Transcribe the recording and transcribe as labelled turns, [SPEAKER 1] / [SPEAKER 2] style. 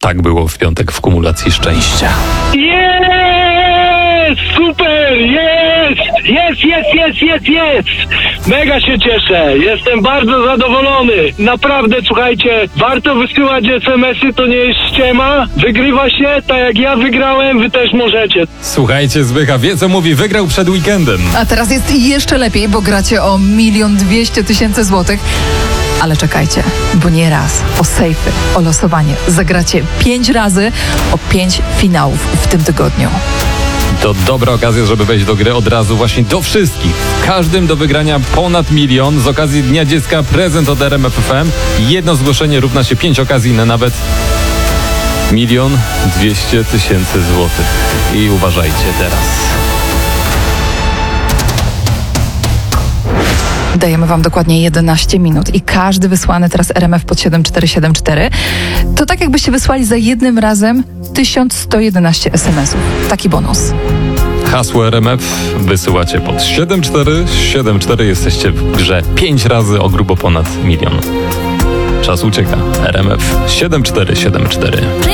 [SPEAKER 1] Tak było w piątek w kumulacji szczęścia.
[SPEAKER 2] Jest! Super! Jest! Mega się cieszę. Jestem bardzo zadowolony. Naprawdę, słuchajcie, warto wysyłać SMS-y, to nie jest ściema. Wygrywa się, tak jak ja wygrałem, wy też możecie.
[SPEAKER 1] Słuchajcie, Zbycha wie co mówi, wygrał przed weekendem.
[SPEAKER 3] A teraz jest jeszcze lepiej, bo gracie o 1 200 000 złotych. Ale czekajcie, bo nie raz o sejfy, o losowanie zagracie 5 razy o 5 finałów w tym tygodniu.
[SPEAKER 1] To dobra okazja, żeby wejść do gry od razu właśnie do wszystkich. Każdym do wygrania ponad 1 000 000. Z okazji Dnia Dziecka prezent od RMF FM. Jedno zgłoszenie równa się 5 okazji na nawet 1 200 000 złotych. I uważajcie teraz.
[SPEAKER 3] Dajemy wam dokładnie 11 minut i każdy wysłany teraz RMF pod 7474 to tak jakbyście wysłali za jednym razem 1111 SMS-ów. Taki bonus.
[SPEAKER 1] Hasło RMF wysyłacie pod 7474. Jesteście w grze 5 razy o grubo ponad 1 000 000. Czas ucieka. RMF 7474.